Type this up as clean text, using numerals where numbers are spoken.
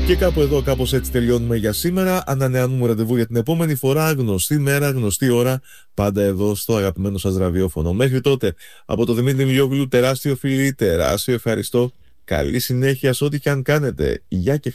Και κάπου εδώ, κάπως έτσι τελειώνουμε για σήμερα. Ανανεώνουμε ραντεβού για την επόμενη φορά. Γνωστή μέρα, γνωστή ώρα. Πάντα εδώ στο αγαπημένο σας ραδιόφωνο. Μέχρι τότε, από το Δημήτρη Μιλιόγλου, τεράστιο φιλί, τεράστιο ευχαριστώ. Καλή συνέχεια σε ό,τι και αν κάνετε. Γεια και